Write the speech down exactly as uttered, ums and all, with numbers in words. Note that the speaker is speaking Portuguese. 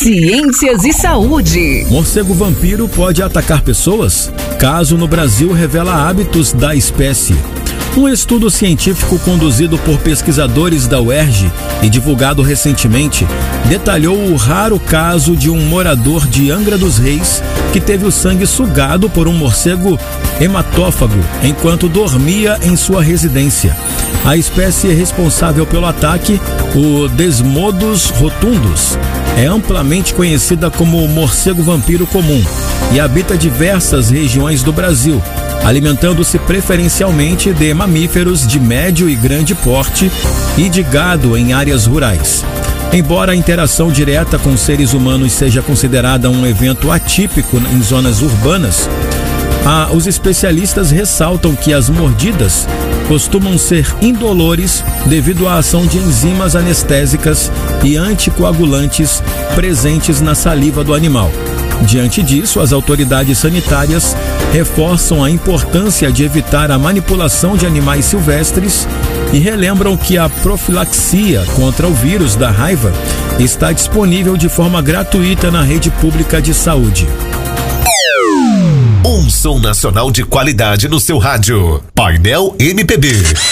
Ciências e saúde. Morcego vampiro pode atacar pessoas? Caso no Brasil revela hábitos da espécie. Um estudo científico conduzido por pesquisadores da U E R J e divulgado recentemente detalhou o raro caso de um morador de Angra dos Reis que teve o sangue sugado por um morcego hematófago enquanto dormia em sua residência. A espécie responsável pelo ataque, o Desmodus rotundus, é amplamente conhecida como morcego vampiro comum e habita diversas regiões do Brasil, alimentando-se preferencialmente de mamíferos de médio e grande porte e de gado em áreas rurais. Embora a interação direta com seres humanos seja considerada um evento atípico em zonas urbanas, ah, os especialistas ressaltam que as mordidas costumam ser indolores devido à ação de enzimas anestésicas e anticoagulantes presentes na saliva do animal. Diante disso, as autoridades sanitárias reforçam a importância de evitar a manipulação de animais silvestres e relembram que a profilaxia contra o vírus da raiva está disponível de forma gratuita na rede pública de saúde. Um som nacional de qualidade no seu rádio. Painel M P B.